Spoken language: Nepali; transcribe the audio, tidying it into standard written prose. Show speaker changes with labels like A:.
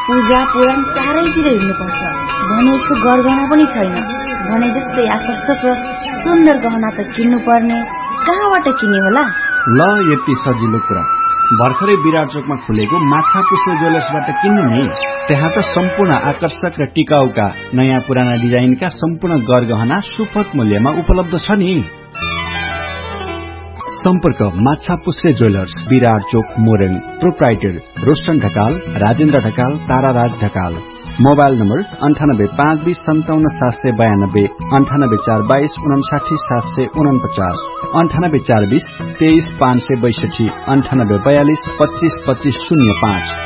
A: पूजा पुराण चारैतिर हिँड्नुपर्छ भने यसको गरगहना पनि छैन। भने जस्तै आकर्षक र सुन्दर गहना त किन्नु पर्ने, कहाँबाट किन्ने होला?
B: ल यति सजिलो कुरा, भर्खरै विराट चोकमा खुलेको माछापुच्छ्रे ज्वेलर्सबाट किन्नु नि। त्यहाँ त सम्पूर्ण आकर्षक र टिकाउका नयाँ पुराना डिजाइनका सम्पूर्ण गरगहना सुपथ मूल्यमा उपलब्ध छ नि। सम्पर्क माछापुच्छ्रे ज्वेलर्स, विराट चोक, Morang. Proprietor Roshan Dhakal, Rajendra Dhakal, ताराराज Dhakal. Mobile number 9852577792, 9842299749, 9842235562, 9842252505।